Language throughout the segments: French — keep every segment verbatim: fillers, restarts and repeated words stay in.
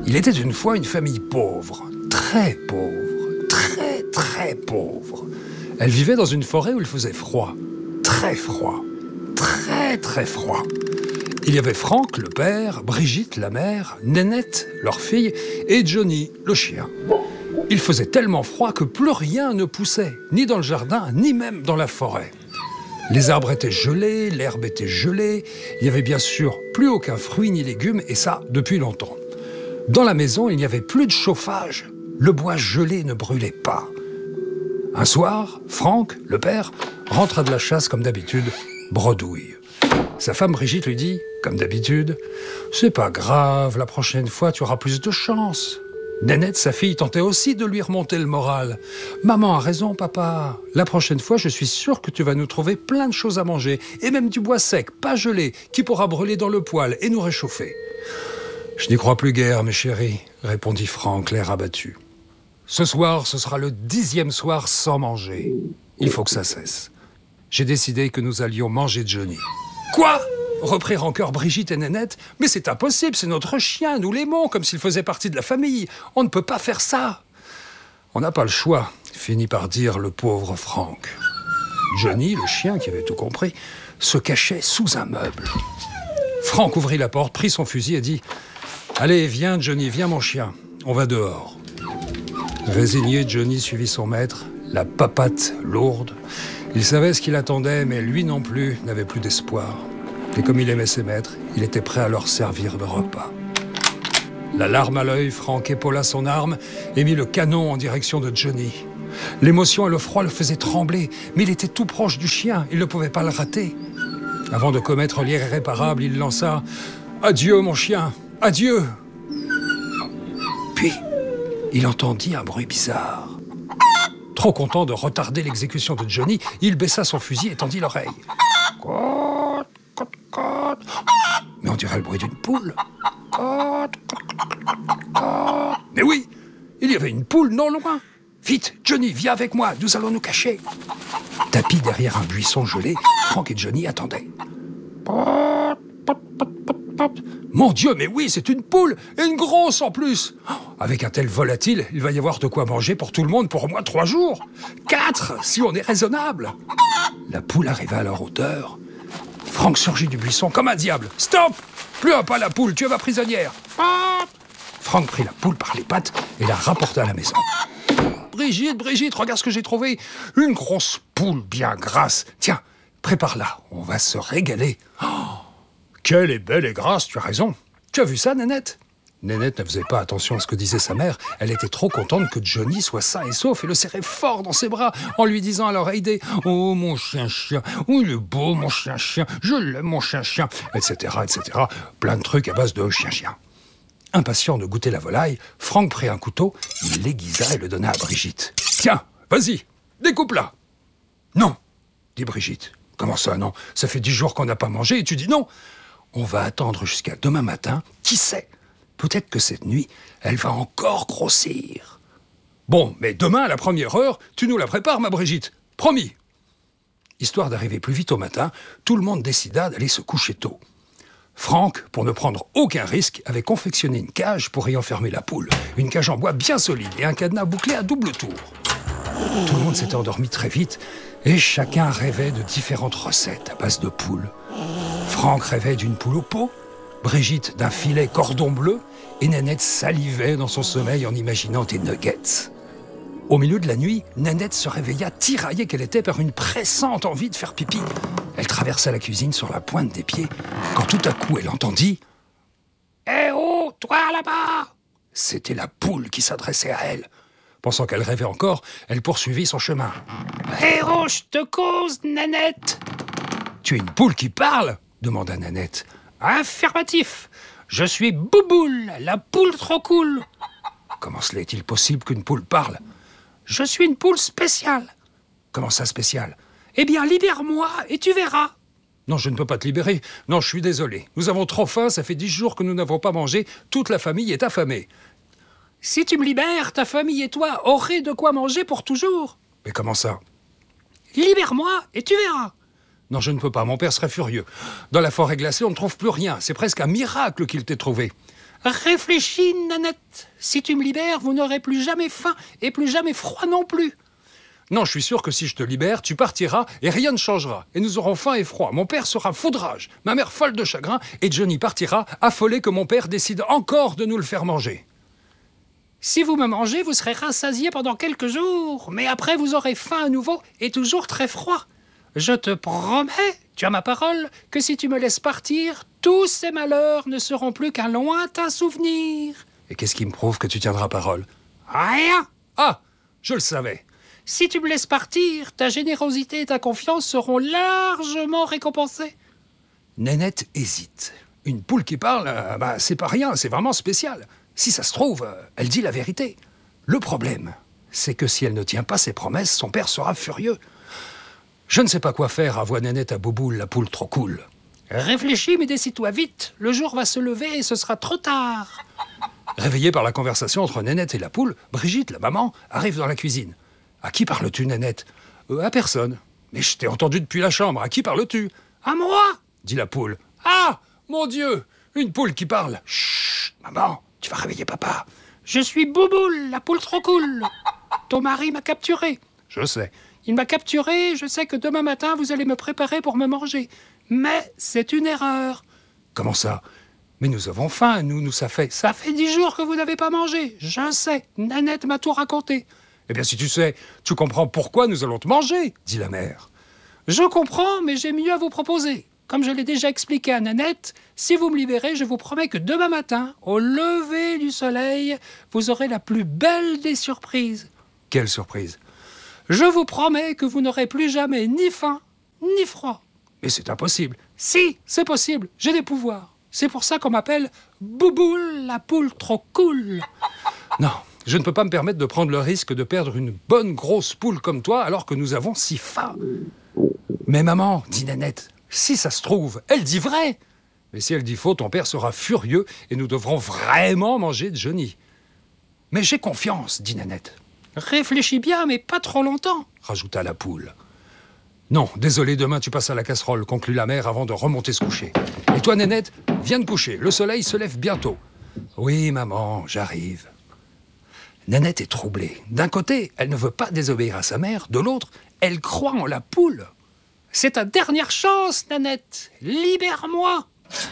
Il était une fois une famille pauvre, très pauvre, très très pauvre. Elle vivait dans une forêt où il faisait froid, très froid, très très froid. Il y avait Franck, le père, Brigitte, la mère, Nénette, leur fille, et Johnny, le chien. Il faisait tellement froid que plus rien ne poussait, ni dans le jardin, ni même dans la forêt. Les arbres étaient gelés, l'herbe était gelée, il n'y avait bien sûr plus aucun fruit ni légumes, et ça depuis longtemps. Dans la maison, il n'y avait plus de chauffage. Le bois gelé ne brûlait pas. Un soir, Franck, le père, rentra de la chasse comme d'habitude, bredouille. Sa femme Brigitte lui dit, comme d'habitude, « C'est pas grave, la prochaine fois tu auras plus de chance. » Nénette, sa fille, tentait aussi de lui remonter le moral. « Maman a raison, papa. La prochaine fois, je suis sûre que tu vas nous trouver plein de choses à manger, et même du bois sec, pas gelé, qui pourra brûler dans le poêle et nous réchauffer. » « Je n'y crois plus guère, mes chéris, » répondit Franck, l'air abattu. « Ce soir, ce sera le dixième soir sans manger. Il faut que ça cesse. J'ai décidé que nous allions manger Johnny. »« Quoi ?» reprirent en chœur Brigitte et Nénette. « Mais c'est impossible, c'est notre chien, nous l'aimons, comme s'il faisait partie de la famille. On ne peut pas faire ça. »« On n'a pas le choix, » finit par dire le pauvre Franck. Johnny, le chien qui avait tout compris, se cachait sous un meuble. Franck ouvrit la porte, prit son fusil et dit « Allez, viens, Johnny, viens, mon chien. On va dehors. » Résigné, Johnny suivit son maître, la papate lourde. Il savait ce qu'il attendait, mais lui non plus n'avait plus d'espoir. Et comme il aimait ses maîtres, il était prêt à leur servir de repas. La larme à l'œil, Franck épaula son arme et mit le canon en direction de Johnny. L'émotion et le froid le faisaient trembler, mais il était tout proche du chien, il ne pouvait pas le rater. Avant de commettre l'irréparable, il lança « Adieu, mon chien, adieu !» Puis, il entendit un bruit bizarre. Trop content de retarder l'exécution de Johnny, il baissa son fusil et tendit l'oreille. Côte, côte, côte. Mais on dirait le bruit d'une poule. Côte, côte, côte, côte, côte. Mais oui, il y avait une poule non loin. Vite, Johnny, viens avec moi, nous allons nous cacher. Tapis derrière un buisson gelé, Franck et Johnny attendaient. Pot, pot, pot, pot, pot. Mon Dieu, mais oui, c'est une poule, et une grosse en plus. Oh, avec un tel volatile, il va y avoir de quoi manger pour tout le monde pour au moins trois jours. Quatre, si on est raisonnable. La poule arriva à leur hauteur. Franck surgit du buisson comme un diable. Stop! Plus un pas la poule, tu es ma prisonnière. Franck prit la poule par les pattes et la rapporta à la maison. Brigitte, Brigitte, regarde ce que j'ai trouvé. Une grosse poule bien grasse. Tiens, prépare-la, on va se régaler. Oh, qu'elle est belle et grasse, tu as raison. Tu as vu ça, Nénette ? Nénette ne faisait pas attention à ce que disait sa mère. Elle était trop contente que Johnny soit sain et sauf et le serrait fort dans ses bras en lui disant à l'oreille des « Oh, mon chien-chien, oh, il est beau, mon chien-chien, je l'aime, mon chien-chien », et cetera, et cetera. Plein de trucs à base de chien-chien. Impatient de goûter la volaille, Franck prit un couteau, il l'aiguisa et le donna à Brigitte. « Tiens, vas-y, découpe-la !»« Non !» dit Brigitte. « Comment ça, non ? Ça fait dix jours qu'on n'a pas mangé et tu dis non !»« On va attendre jusqu'à demain matin, qui sait ? Peut-être que cette nuit, elle va encore grossir. »« Bon, mais demain, à la première heure, tu nous la prépares, ma Brigitte. Promis !» Histoire d'arriver plus vite au matin, tout le monde décida d'aller se coucher tôt. Franck, pour ne prendre aucun risque, avait confectionné une cage pour y enfermer la poule. Une cage en bois bien solide et un cadenas bouclé à double tour. Tout le monde s'était endormi très vite et chacun rêvait de différentes recettes à base de poules. Franck rêvait d'une poule au pot, Brigitte d'un filet cordon bleu et Nénette salivait dans son sommeil en imaginant des nuggets. Au milieu de la nuit, Nénette se réveilla tiraillée qu'elle était par une pressante envie de faire pipi. Elle traversa la cuisine sur la pointe des pieds, quand tout à coup elle entendit « Eh oh, toi là-bas !» C'était la poule qui s'adressait à elle. Pensant qu'elle rêvait encore, elle poursuivit son chemin. « Eh oh, je te cause, Nénette !»« Tu es une poule qui parle ?» demanda Nénette. « Affirmatif. Je suis Bouboule, la poule trop cool. »« Comment cela est-il possible qu'une poule parle ?»« Je suis une poule spéciale. »« Comment ça spéciale ?»« Eh bien, libère-moi et tu verras. »« Non, je ne peux pas te libérer. Non, je suis désolé. Nous avons trop faim, ça fait dix jours que nous n'avons pas mangé. Toute la famille est affamée. »« Si tu me libères, ta famille et toi aurez de quoi manger pour toujours. »« Mais comment ça ?»« Libère-moi et tu verras. »« Non, je ne peux pas. Mon père serait furieux. Dans la forêt glacée, on ne trouve plus rien. C'est presque un miracle qu'il t'ait trouvé. »« Réfléchis, Nanette. Si tu me libères, vous n'aurez plus jamais faim et plus jamais froid non plus. Non, je suis sûr que si je te libère, tu partiras et rien ne changera. Et nous aurons faim et froid. Mon père sera fou de rage, ma mère folle de chagrin, et Johnny partira, affolé que mon père décide encore de nous le faire manger. Si vous me mangez, vous serez rassasié pendant quelques jours, mais après vous aurez faim à nouveau et toujours très froid. Je te promets, tu as ma parole, que si tu me laisses partir, tous ces malheurs ne seront plus qu'un lointain souvenir. Et qu'est-ce qui me prouve que tu tiendras parole? Rien. Ah, je le savais. Si tu me laisses partir, ta générosité et ta confiance seront largement récompensées. Nénette hésite. Une poule qui parle, euh, bah, c'est pas rien, c'est vraiment spécial. Si ça se trouve, euh, elle dit la vérité. Le problème, c'est que si elle ne tient pas ses promesses, son père sera furieux. Je ne sais pas quoi faire, avoua Nénette à Bouboule, la poule trop cool. Réfléchis, mais décide-toi vite. Le jour va se lever et ce sera trop tard. Réveillée par la conversation entre Nénette et la poule, Brigitte, la maman, arrive dans la cuisine. À qui parles-tu, Nénette? euh, À personne. Mais je t'ai entendu depuis la chambre. À qui parles-tu? À moi, dit la poule. Ah, mon Dieu, une poule qui parle. Chut, maman, tu vas réveiller papa. Je suis Bouboule, la poule trop cool. Ton mari m'a capturé. Je sais. Il m'a capturé, je sais que demain matin, vous allez me préparer pour me manger. Mais c'est une erreur. Comment ça? Mais nous avons faim, nous, nous, ça fait... Ça fait dix jours que vous n'avez pas mangé. Je sais, Nanette m'a tout raconté. Eh bien, si tu sais, tu comprends pourquoi nous allons te manger, dit la mère. Je comprends, mais j'ai mieux à vous proposer. Comme je l'ai déjà expliqué à Nanette, si vous me libérez, je vous promets que demain matin, au lever du soleil, vous aurez la plus belle des surprises. Quelle surprise? Je vous promets que vous n'aurez plus jamais ni faim, ni froid. Mais c'est impossible. Si, c'est possible, j'ai des pouvoirs. C'est pour ça qu'on m'appelle Bouboule, la poule trop cool. Non, je ne peux pas me permettre de prendre le risque de perdre une bonne grosse poule comme toi alors que nous avons si faim. Mais maman, dit Nanette, si ça se trouve, elle dit vrai. Mais si elle dit faux, ton père sera furieux et nous devrons vraiment manger de Johnny. Mais j'ai confiance, dit Nanette. Réfléchis bien, mais pas trop longtemps, rajouta la poule. Non, désolé, demain tu passes à la casserole, conclut la mère avant de remonter se coucher. Et toi, Nénette, viens te coucher, le soleil se lève bientôt. Oui, maman, j'arrive. Nénette est troublée. D'un côté, elle ne veut pas désobéir à sa mère, de l'autre, elle croit en la poule. C'est ta dernière chance, Nanette. Libère-moi.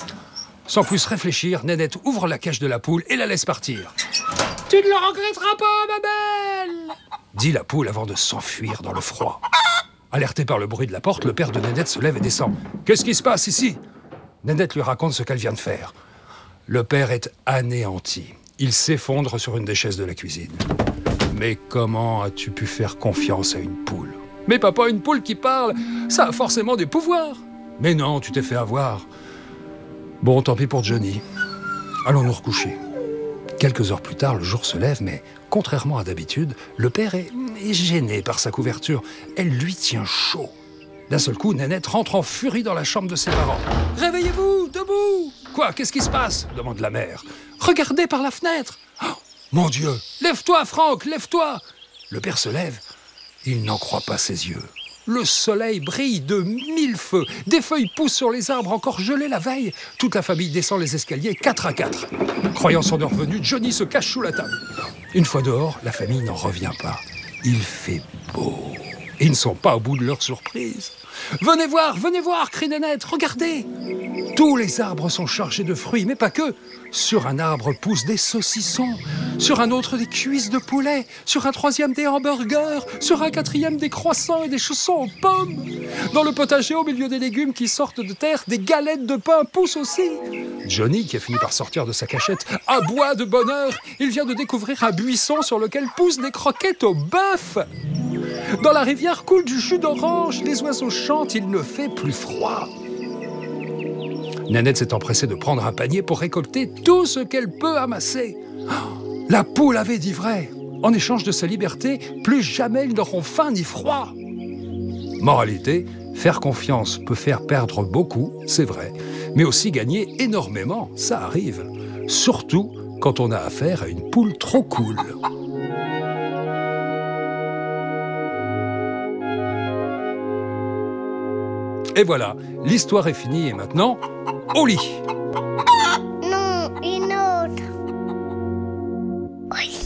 Sans plus réfléchir, Nénette ouvre la cage de la poule et la laisse partir. Tu ne le regretteras pas, ma belle, dit la poule avant de s'enfuir dans le froid. Alerté par le bruit de la porte, le père de Nénette se lève et descend. Qu'est-ce qui se passe ici? Nénette lui raconte ce qu'elle vient de faire. Le père est anéanti. Il s'effondre sur une des chaises de la cuisine. Mais comment as-tu pu faire confiance à une poule? Mais papa, une poule qui parle, ça a forcément des pouvoirs. Mais non, tu t'es fait avoir. Bon, tant pis pour Johnny. Allons nous recoucher. Quelques heures plus tard, le jour se lève, mais contrairement à d'habitude, le père est, est gêné par sa couverture. Elle lui tient chaud. D'un seul coup, Nénette rentre en furie dans la chambre de ses parents. « Réveillez-vous, debout !»« Quoi, qu'est-ce qui se passe ?» demande la mère. « Regardez par la fenêtre !»« Oh, mon Dieu ! Lève-toi, Franck, lève-toi !» Le père se lève. Il n'en croit pas ses yeux. Le soleil brille de mille feux. Des feuilles poussent sur les arbres encore gelés la veille. Toute la famille descend les escaliers quatre à quatre. Croyant son heure venue, Johnny se cache sous la table. Une fois dehors, la famille n'en revient pas. Il fait beau. Et ils ne sont pas au bout de leur surprise. « Venez voir, venez voir !» crie Nénette. « Regardez !» Tous les arbres sont chargés de fruits, mais pas que. Sur un arbre poussent des saucissons, sur un autre des cuisses de poulet, sur un troisième des hamburgers, sur un quatrième des croissants et des chaussons aux pommes. Dans le potager, au milieu des légumes qui sortent de terre, des galettes de pain poussent aussi. Johnny, qui a fini par sortir de sa cachette, aboie de bonheur. Il vient de découvrir un buisson sur lequel poussent des croquettes au bœuf. Dans la rivière coule du jus d'orange, les oiseaux chantent, il ne fait plus froid. Nénette s'est empressée de prendre un panier pour récolter tout ce qu'elle peut amasser. Oh, la poule avait dit vrai. En échange de sa liberté, plus jamais ils n'auront faim ni froid. Moralité, faire confiance peut faire perdre beaucoup, c'est vrai, mais aussi gagner énormément, ça arrive. Surtout quand on a affaire à une poule trop cool. Et voilà, l'histoire est finie et maintenant, au lit. Non, une autre. Oui.